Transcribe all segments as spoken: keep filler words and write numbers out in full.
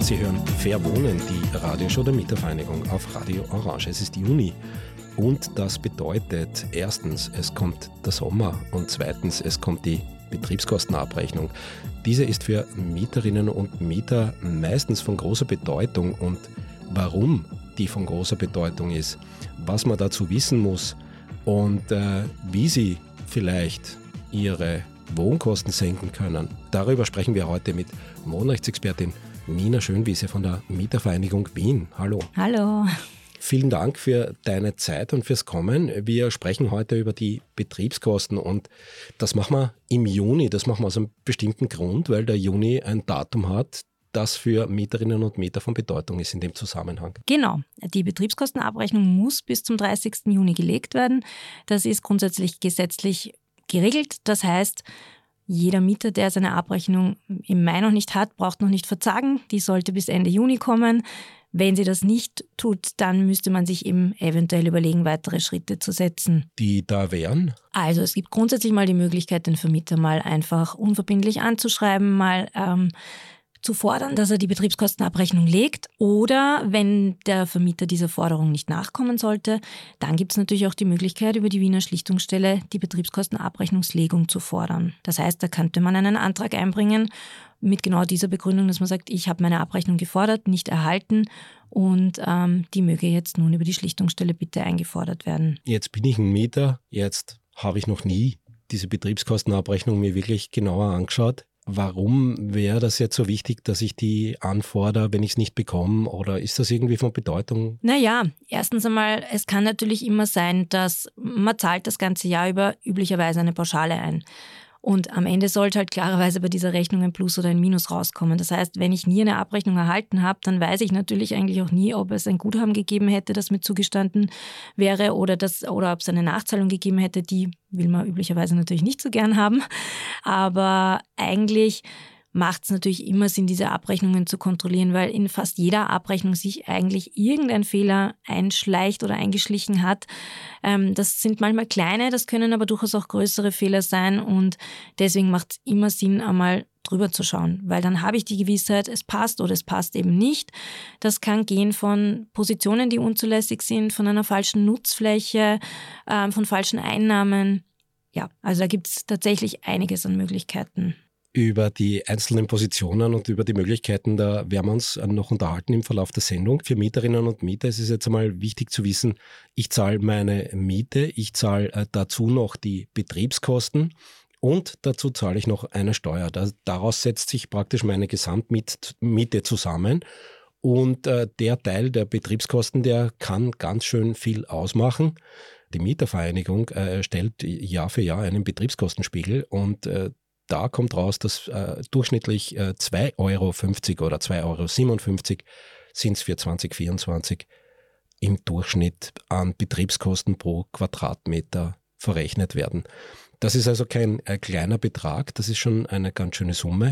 Sie hören Fair Wohnen, die Radioshow der Mietervereinigung auf Radio Orange. Es ist Juni und das bedeutet erstens, es kommt der Sommer und zweitens, es kommt die Betriebskostenabrechnung. Diese ist für Mieterinnen und Mieter meistens von großer Bedeutung, und warum die von großer Bedeutung ist, was man dazu wissen muss und äh, wie sie vielleicht ihre Wohnkosten senken können. Darüber sprechen wir heute mit Wohnrechtsexpertin Nina Schönwiese von der Mietervereinigung Wien. Hallo. Hallo. Vielen Dank für deine Zeit und fürs Kommen. Wir sprechen heute über die Betriebskosten und das machen wir im Juni. Das machen wir aus einem bestimmten Grund, weil der Juni ein Datum hat, das für Mieterinnen und Mieter von Bedeutung ist in dem Zusammenhang. Genau. Die Betriebskostenabrechnung muss bis zum dreißigsten Juni gelegt werden. Das ist grundsätzlich gesetzlich geregelt. Das heißt, jeder Mieter, der seine Abrechnung im Mai noch nicht hat, braucht noch nicht verzagen. Die sollte bis Ende Juni kommen. Wenn sie das nicht tut, dann müsste man sich eben eventuell überlegen, weitere Schritte zu setzen. Die da wären? Also es gibt grundsätzlich mal die Möglichkeit, den Vermieter mal einfach unverbindlich anzuschreiben, mal ähm, zu fordern, dass er die Betriebskostenabrechnung legt. Oder wenn der Vermieter dieser Forderung nicht nachkommen sollte, dann gibt es natürlich auch die Möglichkeit, über die Wiener Schlichtungsstelle die Betriebskostenabrechnungslegung zu fordern. Das heißt, da könnte man einen Antrag einbringen mit genau dieser Begründung, dass man sagt, ich habe meine Abrechnung gefordert, nicht erhalten und ähm, die möge jetzt nun über die Schlichtungsstelle bitte eingefordert werden. Jetzt bin ich ein Mieter, jetzt habe ich noch nie diese Betriebskostenabrechnung mir wirklich genauer angeschaut. Warum wäre das jetzt so wichtig, dass ich die anfordere, wenn ich es nicht bekomme? Oder ist das irgendwie von Bedeutung? Naja, erstens einmal, es kann natürlich immer sein, dass man zahlt das ganze Jahr über üblicherweise eine Pauschale ein. Und am Ende sollte halt klarerweise bei dieser Rechnung ein Plus oder ein Minus rauskommen. Das heißt, wenn ich nie eine Abrechnung erhalten habe, dann weiß ich natürlich eigentlich auch nie, ob es ein Guthaben gegeben hätte, das mir zugestanden wäre, oder, das, oder ob es eine Nachzahlung gegeben hätte, die will man üblicherweise natürlich nicht so gern haben. Aber eigentlich macht es natürlich immer Sinn, diese Abrechnungen zu kontrollieren, weil in fast jeder Abrechnung sich eigentlich irgendein Fehler einschleicht oder eingeschlichen hat. Ähm, das sind manchmal kleine, das können aber durchaus auch größere Fehler sein und deswegen macht es immer Sinn, einmal drüber zu schauen, weil dann habe ich die Gewissheit, es passt oder es passt eben nicht. Das kann gehen von Positionen, die unzulässig sind, von einer falschen Nutzfläche, ähm, von falschen Einnahmen. Ja, also da gibt es tatsächlich einiges an Möglichkeiten. Über die einzelnen Positionen und über die Möglichkeiten, da werden wir uns noch unterhalten im Verlauf der Sendung. Für Mieterinnen und Mieter ist es jetzt einmal wichtig zu wissen, ich zahle meine Miete, ich zahle dazu noch die Betriebskosten und dazu zahle ich noch eine Steuer. Daraus setzt sich praktisch meine Gesamtmiete zusammen. Und äh, der Teil der Betriebskosten, der kann ganz schön viel ausmachen. Die Mietervereinigung äh, erstellt Jahr für Jahr einen Betriebskostenspiegel und äh, da kommt raus, dass äh, durchschnittlich äh, zwei Euro fünfzig oder zwei Euro siebenundfünfzig sind es für zwanzig vierundzwanzig im Durchschnitt an Betriebskosten pro Quadratmeter verrechnet werden. Das ist also kein äh, kleiner Betrag, das ist schon eine ganz schöne Summe.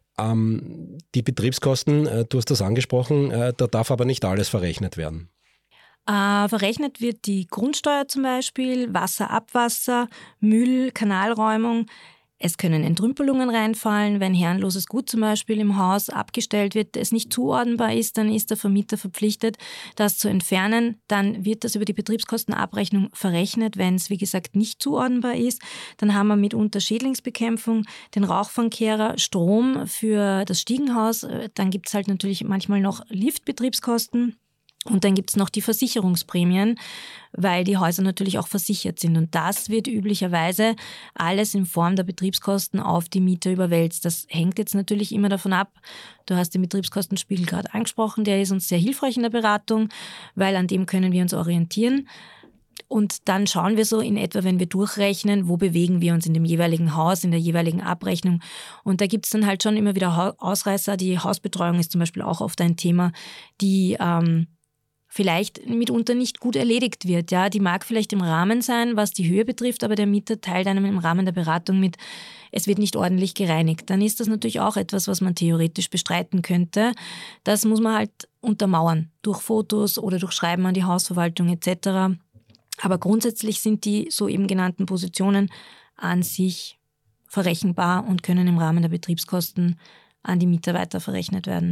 Ähm, die Betriebskosten, äh, du hast das angesprochen, äh, da darf aber nicht alles verrechnet werden. Äh, verrechnet wird die Grundsteuer zum Beispiel, Wasser, Abwasser, Müll, Kanalräumung. Es können Entrümpelungen reinfallen, wenn herrenloses Gut zum Beispiel im Haus abgestellt wird, es nicht zuordnenbar ist, dann ist der Vermieter verpflichtet, das zu entfernen. Dann wird das über die Betriebskostenabrechnung verrechnet, wenn es, wie gesagt, nicht zuordnenbar ist. Dann haben wir mitunter Schädlingsbekämpfung, den Rauchfangkehrer, Strom für das Stiegenhaus. Dann gibt es halt natürlich manchmal noch Liftbetriebskosten. Und dann gibt es noch die Versicherungsprämien, weil die Häuser natürlich auch versichert sind. Und das wird üblicherweise alles in Form der Betriebskosten auf die Mieter überwälzt. Das hängt jetzt natürlich immer davon ab, du hast den Betriebskostenspiegel gerade angesprochen, der ist uns sehr hilfreich in der Beratung, weil an dem können wir uns orientieren. Und dann schauen wir so in etwa, wenn wir durchrechnen, wo bewegen wir uns in dem jeweiligen Haus, in der jeweiligen Abrechnung. Und da gibt es dann halt schon immer wieder Ausreißer. Die Hausbetreuung ist zum Beispiel auch oft ein Thema, die ähm, vielleicht mitunter nicht gut erledigt wird. Ja, die mag vielleicht im Rahmen sein, was die Höhe betrifft, aber der Mieter teilt einem im Rahmen der Beratung mit, es wird nicht ordentlich gereinigt. Dann ist das natürlich auch etwas, was man theoretisch bestreiten könnte. Das muss man halt untermauern, durch Fotos oder durch Schreiben an die Hausverwaltung et cetera. Aber grundsätzlich sind die so eben genannten Positionen an sich verrechenbar und können im Rahmen der Betriebskosten an die Mieter weiter verrechnet werden.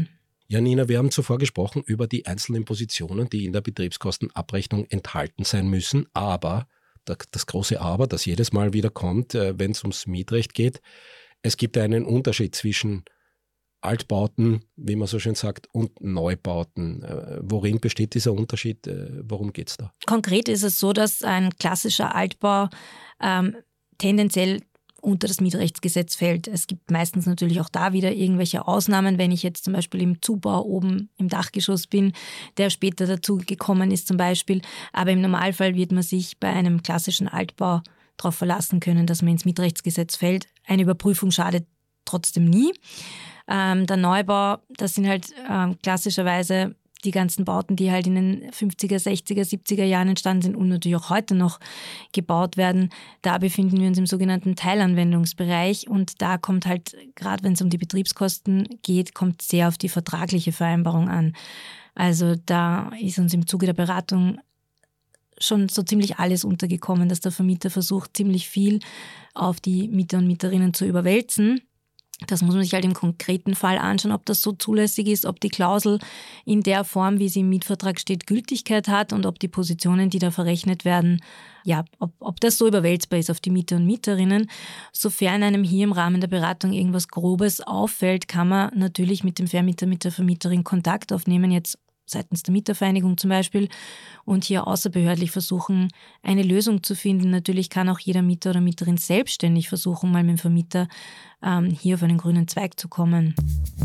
Ja, Nina, wir haben zuvor gesprochen über die einzelnen Positionen, die in der Betriebskostenabrechnung enthalten sein müssen. Aber, das große Aber, das jedes Mal wieder kommt, wenn es ums Mietrecht geht, es gibt einen Unterschied zwischen Altbauten, wie man so schön sagt, und Neubauten. Worin besteht dieser Unterschied? Worum geht es da? Konkret ist es so, dass ein klassischer Altbau ähm, tendenziell unter das Mietrechtsgesetz fällt. Es gibt meistens natürlich auch da wieder irgendwelche Ausnahmen, wenn ich jetzt zum Beispiel im Zubau oben im Dachgeschoss bin, der später dazu gekommen ist zum Beispiel. Aber im Normalfall wird man sich bei einem klassischen Altbau darauf verlassen können, dass man ins Mietrechtsgesetz fällt. Eine Überprüfung schadet trotzdem nie. Ähm, der Neubau, das sind halt ähm, klassischerweise die ganzen Bauten, die halt in den fünfziger, sechziger, siebziger Jahren entstanden sind und natürlich auch heute noch gebaut werden. Da befinden wir uns im sogenannten Teilanwendungsbereich und da kommt halt, gerade wenn es um die Betriebskosten geht, kommt sehr auf die vertragliche Vereinbarung an. Also da ist uns im Zuge der Beratung schon so ziemlich alles untergekommen, dass der Vermieter versucht, ziemlich viel auf die Mieter und Mieterinnen zu überwälzen. Das muss man sich halt im konkreten Fall anschauen, ob das so zulässig ist, ob die Klausel in der Form, wie sie im Mietvertrag steht, Gültigkeit hat und ob die Positionen, die da verrechnet werden, ja, ob, ob das so überwälzbar ist auf die Mieter und Mieterinnen. Sofern einem hier im Rahmen der Beratung irgendwas Grobes auffällt, kann man natürlich mit dem Vermieter, mit der Vermieterin Kontakt aufnehmen, jetzt seitens der Mietervereinigung zum Beispiel, und hier außerbehördlich versuchen, eine Lösung zu finden. Natürlich kann auch jeder Mieter oder Mieterin selbstständig versuchen, mal mit dem Vermieter ähm, hier auf einen grünen Zweig zu kommen.